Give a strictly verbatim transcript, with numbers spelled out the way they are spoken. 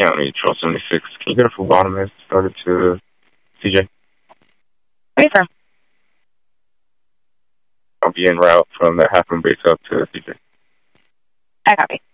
County, twelve seventy-six. Can you get a full bottom as started to C J? Where are you from? I'll be en route from that half moon base up to C J. I copy.